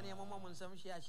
ne mom nsam hia.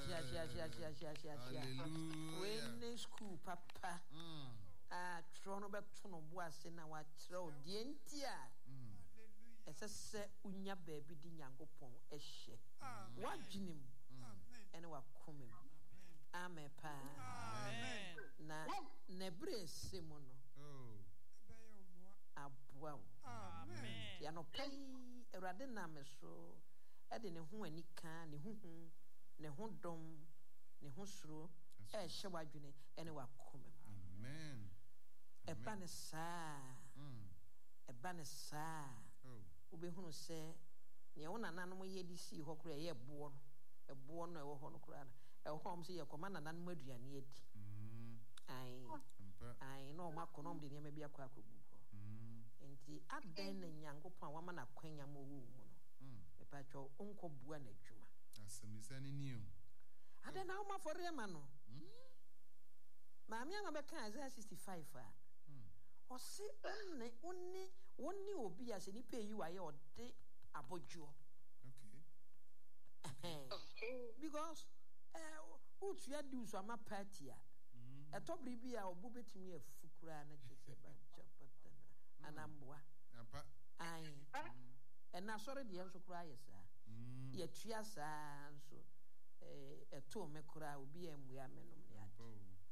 When school papa. Tro no beto no bo ase na wa kire o de ntia. Esese unya baabi di Nyankopɔn ehye. Wadwenem. Ene wa komem. Amen pa. Amen. Na nebre semo no. Aboa. Amen. Ya no pai Awurade na me so e de ne ho anika, ne huhu, ne ho dom, ne ho suro e hye wadwene ene wa komem. Amen. Eba ne saa. Ubehunu se ne wona nanom ye di si ho kura ye bo no. Ebo no e wo ho no kura na. E ho am se ye koma nanom aduane edi. Ai no makonom de ne mabia kwa akogu. Enti aden na Nyankopɔn a wama na kwanya mo wu mu no. Me pa cho onko bua na adwuma. Asemisani niu. Aden na woma fore ma no. Maami anga be kan Isaiah 65 a. Osi onni obi ase ni pay you aye ode abojo. Okay. Because utua di usama party a. Etobri bi a obu betimi afukura na chese ba chapatana anamboa. Apa. Ai. Na sori de enso kura yesa. Ye tua sa nso eto mekura obi emua menom ne ade.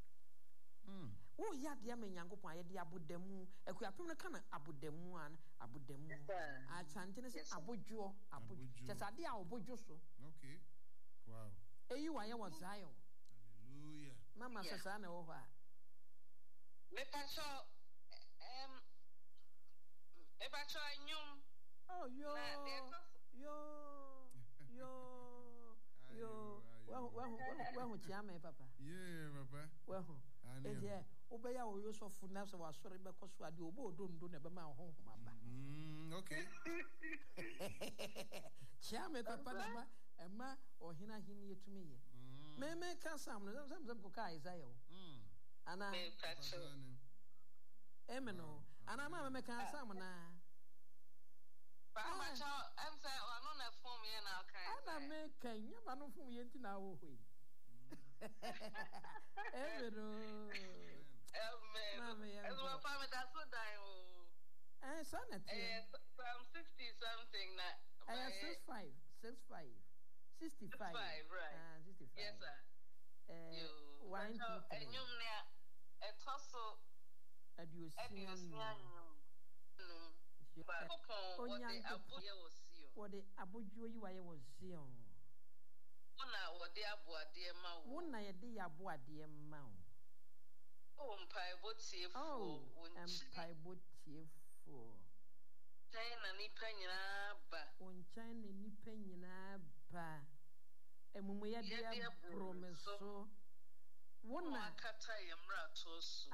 Wo ya de am Nyankopɔn aye de abodemu akuapem no kana abodemu an abodemu a chante ne se abodwo chese de a obodwo so. Okay. Wow. Eyi wa ye wa Zion. Hallelujah. Mama sasa na wo ha. Me pacho nyum. Oh yo. Wa chiame papa. Yeah papa. Wa eje obeya wo yo so fu na so wa sori be koso ade obo odondo na be ma ho ho maba. Okay. Chiame papa na ma ema ohina hini yetumi ye. Me ka sam no sam ko ka Isaiah o. Ana me pacho. Emeno. Ana ma me ka sam na. I'm saying, I don't have form here now. Ana me kan ya ba no fun ye nti na wo hoi. Emeno. Amen. As my family that's so dying. Son so I'm 60 something now. 65. 65, right. 65. Yes, sir. One, two, three. And you near a tussle. What the abujo you I was seeing. What the abu dear mouth. One night, the abu dear mouth. Oh, Pie Boot for. China ni penny ba. On China ni penny ba. And when we had the promise so. One night, Katai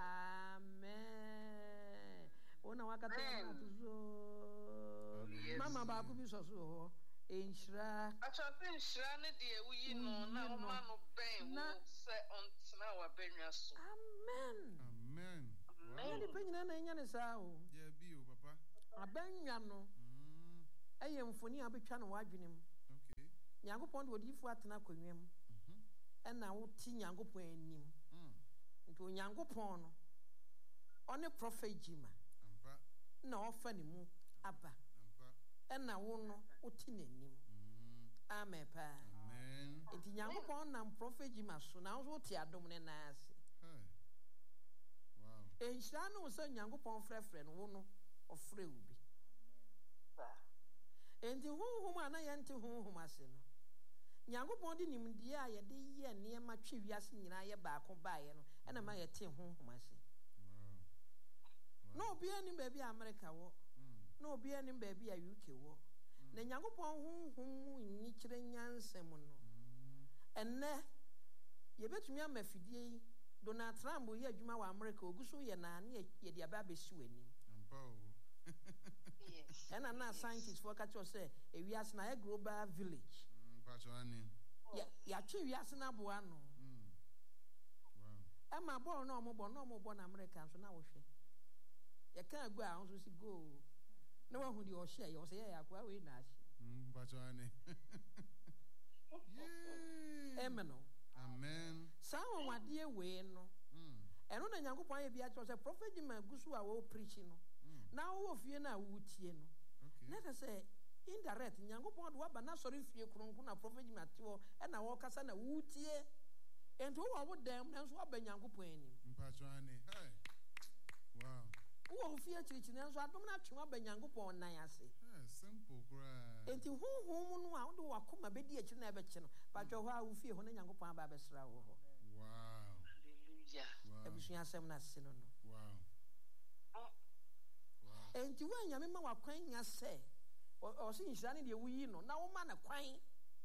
amen. Ona wakata tuzo. Mama ba ku bi so enhira. Acha enhira ne de wuyi no na o ma no ben wo se ontena wa benwa so. Amen. Amen. Wow. Ni penyina na nya ne sa o. Yeah bi o papa. Abenwa no. Eye mfoni abetwa no wadwenem. Okay. Nyankopɔn de odifu atena kwanwam. Na wo ti Nyankopɔn anim. Nto Nyankopɔn no. One prophet Jima. Na ofa ni mu aba na wo no oti nanim amen pa amen enti Nyankopɔn na prophet Jima so na wo ti adom ne na ase wow enhira no so Nyankopɔn frɛfrɛ no wo no ofrɛ ubi amen enti honhom ana yente honhom ase no Nyankopɔn di nimdie a ye de ye ne ma twe wiase nyina ye baako baaye no na ma ye te honhom ase no obi ani baby America wo no obi ani baby UK wo na Nyankopɔn honhom nyi kire nyansem no enne ye betumi amafidie Donald Trump ye adwuma wa America oguso ye na ne ye de aba besi wanim ampa o yes na scientists for catch us say e wiase na global village pacho ani ya twe wiase na boa no wow ema ball no mo bo na America so na wo hwe ya kan go a onso si go na wa hu di o share yo say ya kwa we na ahye pacho ani Amen. Amen. Some one dear way no. And on a young point, be at a prophet in my gusu are preaching. Now, of you now would no. Let us say indirect, young point, what but not sorry if you couldn't prophet Matthew and I walk as a wood ye. And who are them, and swap a young point. Wow. Who fear teaching, and so I don't have to have a young point. Nayasi. Simple cry. And to whom I do a come a bit yet never channel, but your how fear when a young point by Besra. Wow. Everything has some sin on. Wow. And to when your member were crying, I say, or seeing Shani, the we know, now man a crying.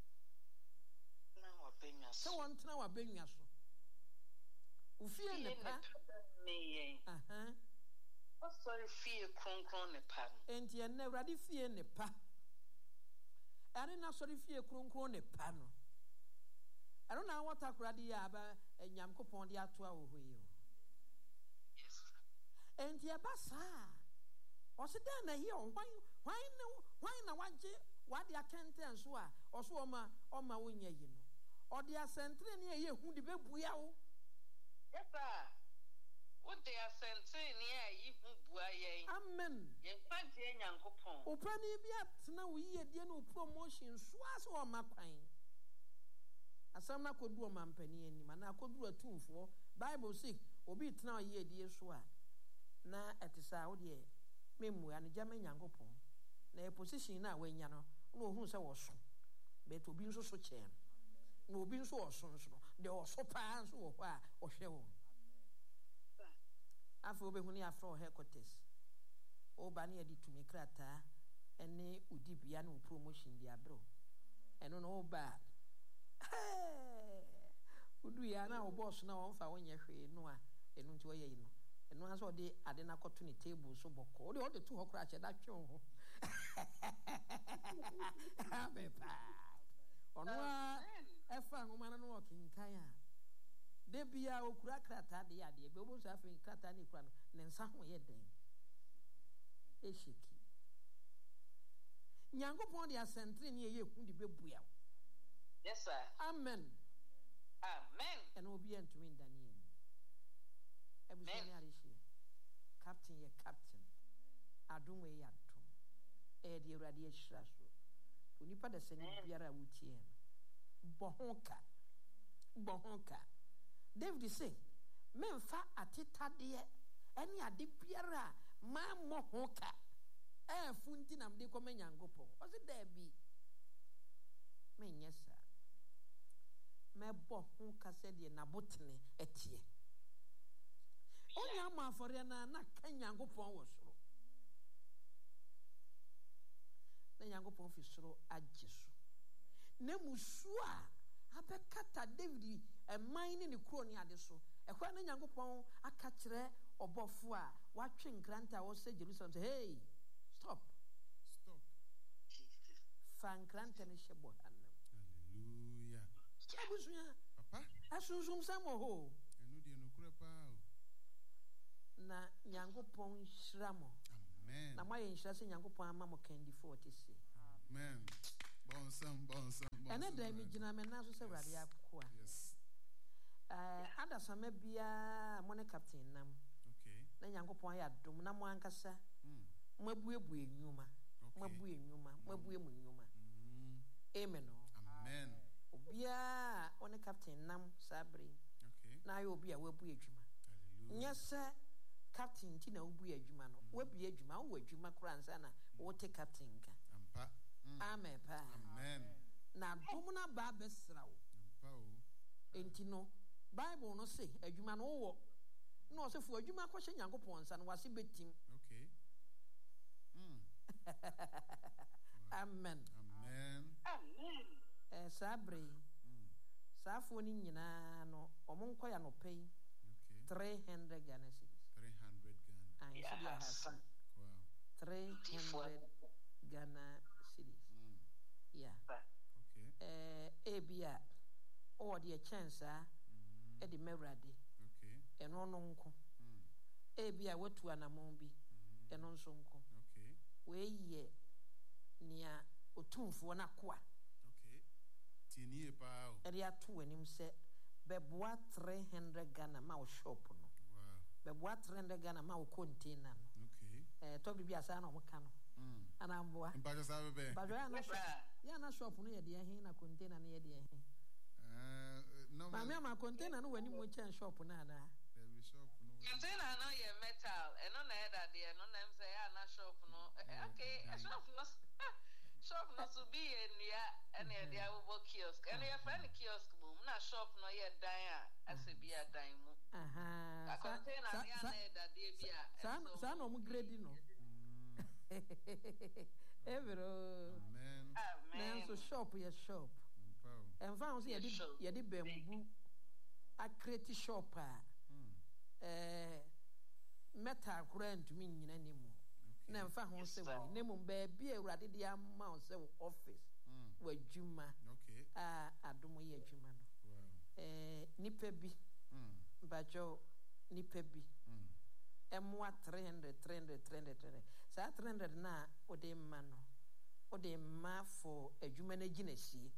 So one now a bring us. Who fear the path? Sorry, fear cron the path. And you never did fear the path. I didn't know sorry fear cron the panel. I don't know what I could about a yamco pond the atua wheel. Yes. And your bassa. Or sit down here, why no one what the can't answer, or swama or my wing, you know. Or the ascendant here who the baby. Yes, sir. What they are sending here, you boy. Amen. You can't hear Yanko Pong. Open it now, we had no promotion, swas or my pine. As some I could do a man penny any man, I could do a 2 for Bible sick, or be it now ye dear swa. Na at the Saudi, Memu and German Yanko Pong. Na position now when Yano, no who's I was. But to be so chair. No being so sons, there was so pants or why or show. After when you have for her cottes. Oh, Banny did to me crata, and ne Udibiano promotion the abro. And on all bad. Would we are now boss now for 1 year, no, and unto a year. And once all day I didn't got to the table so boco. All the 2 crash at that show. Have a pad. On a fan woman walking Kaya. There be a crackrata the idea, but was having Catani Cran, and somewhere then. A shiki. Yango Pondia Sentry near you, who the baby. Yes, sir. Amen. Amen. And obedient to win Daniel. Every Captain, ye captain. Adumwe yatum. Edi radiation. Unipa the Senate Wutien. Bohonka. David say, men fa atita dear, any adipiara, ma mohonka. Funtinam de come yangopo. Was it there be? Men, yes, sir. Me bohonka said ye nabotine etie. Only a man for na kanyangopo was so. The yangopo fisro ajisu. Nemusua. Abekata David and mine in the crony at the so. A quite a young pong, a catcher or bofua, watching Granta or say Jerusalem, hey, stop. Fan Granta and Shabohan. Hallelujah. Papa, I saw some ho. And no dear no Na Yango Pong Shramo. Amen. Now my insurance in Yango Pong Mamma Candy 40. Amen. Bonsam. And then they meet Jinaman say Radia Qua. Yes. Anderson may be a money captain nam. Okay. Then Yango Pong had Dumna Mancasa. Mabui Numa. Mabui Numa. Amen. Amen. Obia on a captain nam sabri. Okay. Now you'll be a webu juma. Yes, sir. Captain Tina will be a jumano. Webu a juma, where Juma Cransana, what a captain. Amen. Amen. Now, Domina Babes Rao. Entino, Bible no say, a human or no, so for a human question, young pons and was a bit team. Okay. Amen. Sabri, Safoni, no, or Moncoya no pay 300 Ghana cities. 300 Ghana. Wow. 300 Ghana cities. Yeah. Okay. Abia, or the chance, Eddie Meradi. Okay. And on uncle. Abia, what to an amombi, and on sonko. Okay. Where ye near Otum for an aqua. Okay. Tini pao. area to him say beboa 300 Ghana ma shop no. Beboa 300 Ghana ma container no. Okay. To be asa na mo ka no. Ana mboa. Mbajo sabe be. Bajo ya na shop no ye de hin na container no ye de hin. No. Ma me ma container no wani mo chen shop na na. There be shop no. Container no ye metal, and no na that there no them say na shop no. Okay, shop no. Shop no to be in and there will kiosk. And your friend kiosk boom, na shop no ye dine as a be a dime. Aha. Container that they be a. Sa no mo grade no. Evero. Amen. So shop ye shop. And found ye di bamboo. A create shop metal current to me anymore. Na mfa ho se we nemu ba bia urade dia ma o se office wa djuma adomo ye djuma no nipa bi bajo nipa bi emwa 300 sa 300 na o de ma no o de ma for adwuma na gina sie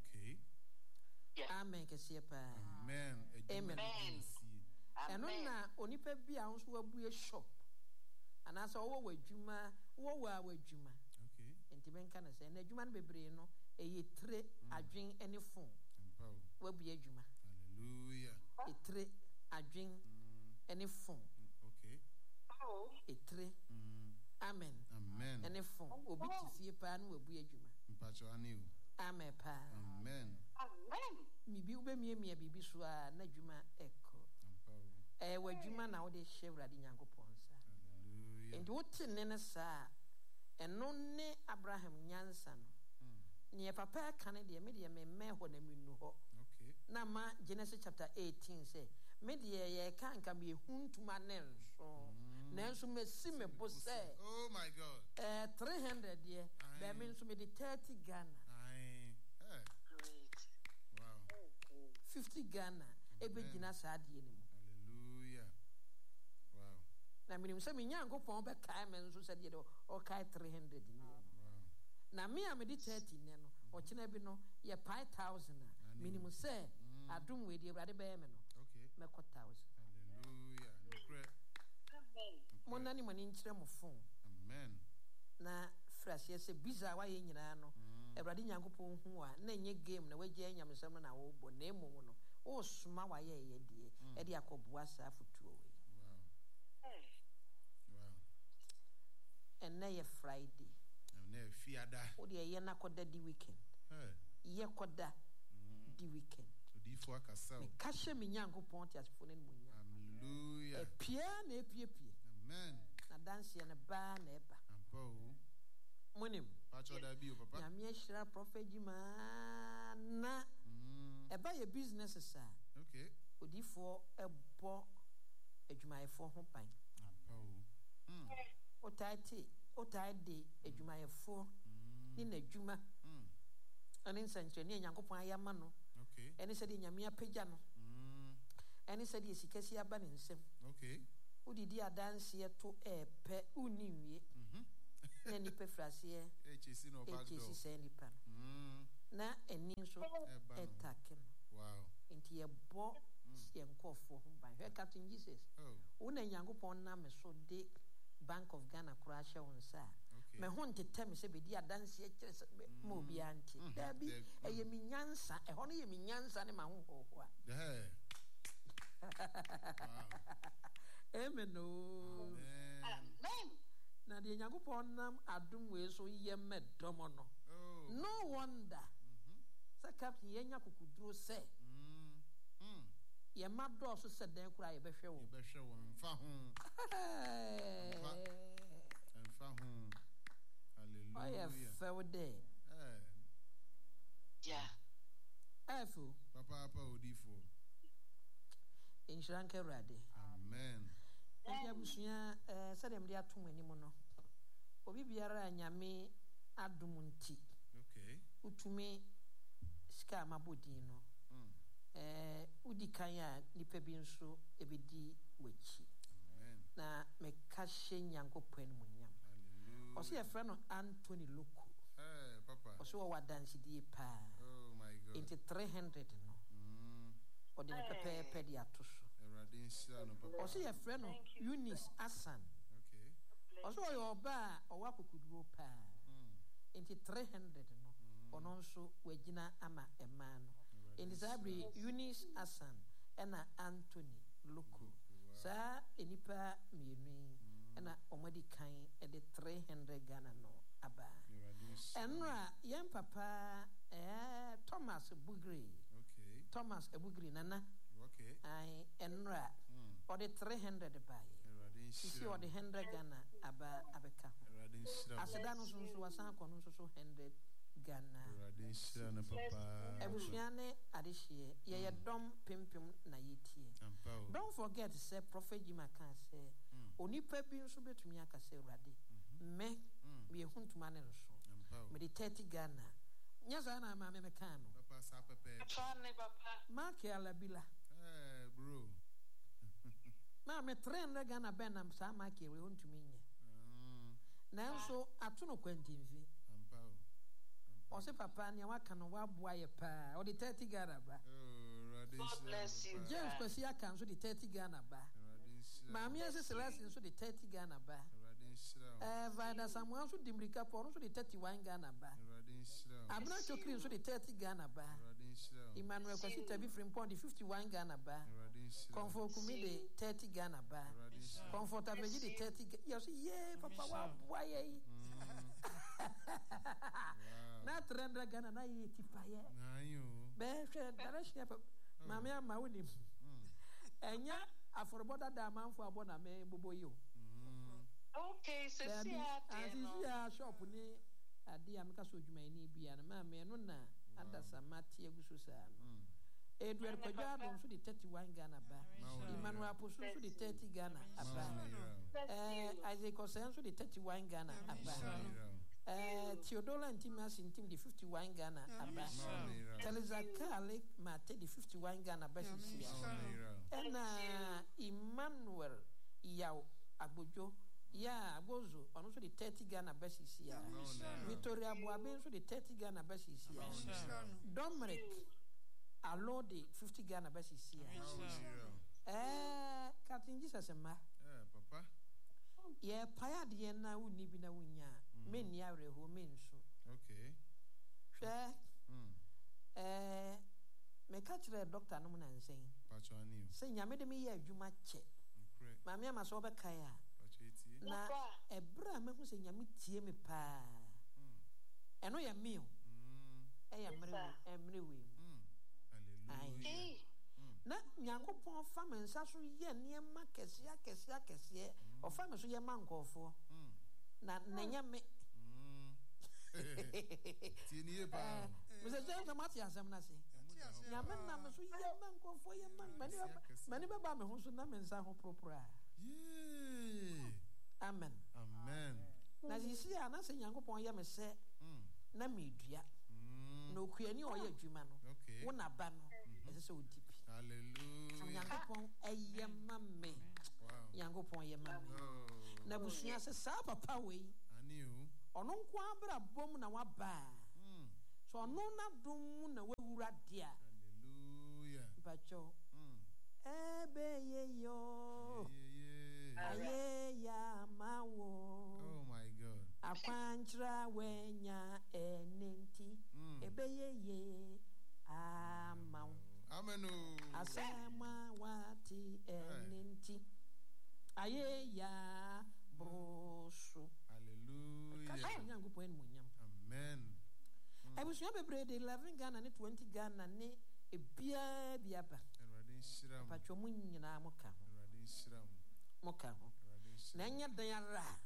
amen ke sie pa amen eno na onipa bi a ho so wabu shop and as all wajuma, wajuma. Okay. And Tibenka say, Najuman bebre no, a tre a drink any phone. Will be a juma. Hallelujah. A tre a drink any phone. Okay. A tre. Amen. Amen. Any phone. Obi to see a pan will be a juma. Amen. Pa. Amen. Me be me a bibi swa, Najuma echo. Wajuma now they share Radinyango Ponsa. And what nene sa and no ne Abraham Nyansan. Near Papa Canada, media may when a minuho. Okay. Nama Genesis chapter 18 say, Media ye can be hun to my nenso. Nenso me see me posse. Oh my God. 300 year. That means me the 30 Ghana. Great. Wow. 50 Ghana. Ebe Gina sad anymore. Na minim se me nyango pon be kai men so said ye o kai 300 ni na me am di 30 ne no o kina bi no ye 5000 na minim se adum we di urade be me no okay me ko 1000 hallelujah Amen. mo nani mani nkire mo fon amen na frase se biza wa ye nyina no urade nyango pon hu a na nye game na waje anyamsam na wo bo na emu no o suma wa ye ye die e di akoboa sa futuo we and na ye Friday. And na fiada. O de ye na koda di weekend. Ye koda di weekend. So di fo akasa. Me kashe me nyankopon ti asfo ne munya. Hallelujah. E pia na epie. Amen. Na dance ye na ba na eba. Ampo. Monim. Pacho da bi o papa. Ya me hira prophet jima na. Eba ye business sa. Okay. Odifo ebo adwumayefo ho pan. Ampo. Otaide adwumayefo ni na adwuma ani nsankyerɛ ne Nyankopɔn ayama no okay ɛne sɛ de nyame apagya no ɛne sɛ de sikasi aba ne nsam okay udidi adanse to ɛpɛ uni wie na nipa frase HC no back door HC sɛ nipa no na ani nso ɛtake no wow nti yɛbɔ yɛnkɔfoɔ ho ban hwɛ Captain Jesus wo na Nyankopɔn na me so de Bank of Ghana Croatia on sa. Me honte tem se be di adanse e kire se mo bi anti. Da bi e ye mi nyansa, e hono ye mi nyansa ne ma ho ho a. Amen. Amen. Na de Nyankopon nam adum we so ye medomo no. No wonder. Sa captain ye nya kokuduro se. Ye ma do so se den kura ye be hwe wo. Ye be hwe wo mfa ho. Mfa ho. Hallelujah. Oh yeah, fell there. Yeah. Afu. Papa odifo. Inshranke rade. Amen. Eja busuya se dem dia to anim no. Obi biara nyame adumunti. Okay. Utumi sika mabodi no. Udi kanya nipa bi nso ebedi wachi. Amen. Na meka hye Nyankopɔn mu nyam. Hallelujah. Oso ye frɛ no Anthony Loko. Papa. Oso wa dance die pa. Oh my God. Into 300 no. ɔde ne pɛpɛɛpɛ de ato so ɔsɛ yɛfrɛ no Eunice Asan ɔsɛ ɔyɛ ɔba a ɔwɔ akokoduro paa nti 300 no ɔno nso wagyina ama ɛmaa no nti saa bere Eunice Asan ɛna Anthony Loko saa nipa mmienu yi ɛna ɔmɔdi kan ɛde 300 Ghana no aba ɛnora yɛn papa Thomas Ebugre nana ai ɛnora ɔde 300 baayɛ sisi ɔde 100 Ghana aba abɛka ho aseda no nso wasan akɔ no nso so 100 Ghana abusua ne adehyeɛ yɛyɛ dɔm pimpim na yɛtie don't forget say Prophet Jima kan say onipa bi nso betumi aka sɛ Awurade me yɛhu ntoma ne nso mede 30 Ghana nya saa na ma me kan no Mark Alabila bro ma me 300 Ghana benam saa Mark we ntumi nye nanso ato no kwantimfi ɔse papa ne waka no waboa yɛ paa ɔde 30 Ghana ba God bless you. James Kwesi aka nso de 30 Ghana ba maame ase Celestine nso de 30 Ghana ba Vida Samuel nso de Mrika Paul nso de 31 Ghana ba Abna Chokri nso de 30 Ghana ba Emmanuel Kwesi Tabi Frimpong de 51 Ghana ba Comfort Kumi de 30 Ghana ba Comfort Abeji de 30 yes yeah papa waboa yɛ na 300 Ghana na yɛ tipaye be hwɛ direction papa maame ama wonim enya aforoboda da manfo abo na me bobo yi o okay so see ya shop ni ade ameka so dwuma ni bia na maame no na adasa mate aguso saa no Edward Kwajado nso de 31 Ghana ba Emmanuel Aposo nso de 30 Ghana aba Isaac Osen nso de 31 Ghana aba Theodora Ntimasi Ntim de 51 Ghana aba Teresa Kale Mate de 51 Ghana ba sisia ena Emmanuel Yaw Agbojo ya Agbozo ono so de 30 Ghana ba sisia Victoria Boabe nso de 30 Ghana ba sisia Dominic Allo de 50 Ghana ba sisia Captain Jesus ma papa ye paya de na woni bi na wonya men ni areho men so okay hwe me ka kire doctor no na nsen pachani se nyame de me ye adwuma che maame ama so be kai a na ebra me hu se nyame tie me pa eno ya me o ya mre we hallelujah na Nyankopon fa me nsa so ye niema kese o fa me so ye mankofo na nanya me tinie ba Mr. James Amati asem na se nyame na me so ye mankofo ye mani ba me ho so na me nsa ho propra amen na sisi a na se Nyankopon ye me se na me dua na okuani o ye adwuma no wo na ba no ese se odipi hallelujah Nyankopon eye mamme Nyankopon ye mamme na busua se sa papa we aniu ono nko abra bom na waba so ono na dom na wawura dia hallelujah bacho ebe ye yo aye ya mawo oh my god akwanchra wenya enenti ebe ye amawo amenu asema wati enenti aye ya broso hallelujah kasa Nyankopon en munyam amen abusua bebre de 11 Ghana ne 20 Ghana ne ebia biaba erade shiram patwo mu nyina moka ho erade shiram moka ho na nya dan ara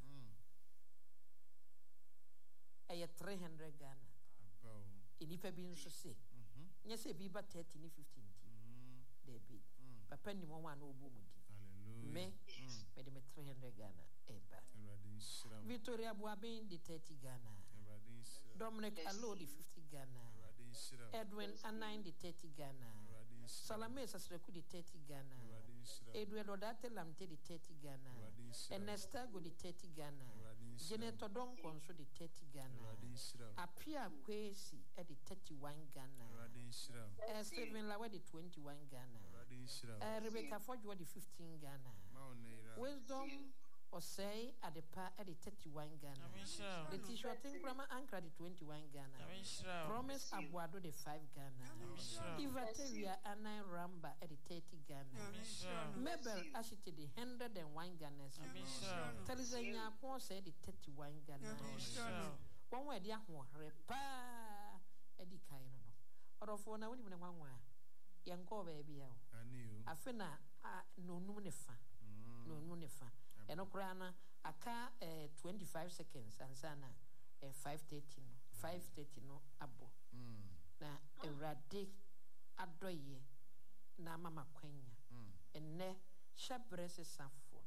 eye 300 Ghana abaw enipa bi nso se nya se bi ba 30 ne 15 de bi papa ni mo wa na obo mu di hallelujah me de me 300 Ghana eba erade shiram Victoria Boaben de 30 Ghana erade shiram Dominic Allo de 50 Ghana erade shiram Edwin Anine de 30 Ghana Salame Sasreku de 30 Ghana Edwin Odate Lamte de 30 Ghana Ernesta go de 30 Ghana Jeneto Donko nso de 30 Ghana Apia Kwesi e de 31 Ghana Stephen Lawa the 21 Ghana. Rebecca Forge the 15 Ghana. Wisdom or say at the pa at the 31 Ghana. The T-shirt in grammar anchor the 21 Ghana. Promise Abuado the 5 Ghana. Ivateria Anna Ramba at the 30 Ghana. Mabel Ashiti the 101 Ghana. Terizania Pon said the 31 Ghana. One way the repa Eddie Kaino. Or of one, I wouldn't even one way. Young go baby. I feel no nunifa. No nunifa. And Okrana, a car 25 seconds and Sana 5:30 no abo. Na a radic adoye na mama quenya and ne shabres safo.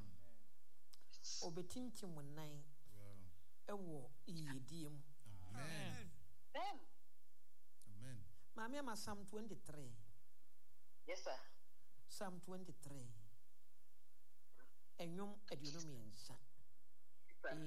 Obetinti munai ewo iyedim. Amen. Amen. Mamma ma Psalm 23. Yes, sir. Psalm 23. Enyom aduonu miensa